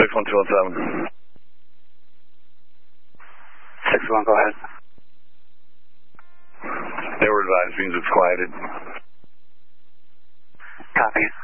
61217. 61, go ahead. They were advised, means it's quieted. Copy.